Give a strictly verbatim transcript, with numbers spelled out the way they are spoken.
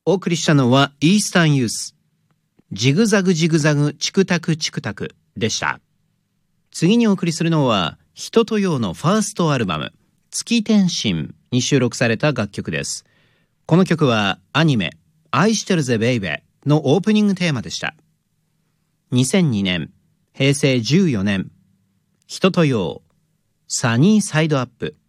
お送りしたのはイースタンユース、ジグザグジグザグチクタクチクタクでした。次にお送りするのは人とようのファーストアルバム月天心に収録された楽曲です。この曲はアニメ愛してるぜベイベーのオープニングテーマでした。にせんにねん、へいせいじゅうよねん、人とようサニーサイドアップ。